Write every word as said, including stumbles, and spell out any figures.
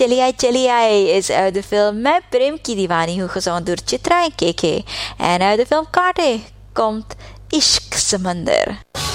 चली आई चली आई is uit de film मैं प्रेम की दीवानी हूँ gezongen door Chitra en K K. En uit de film Kaarte komt Ishq Samandar.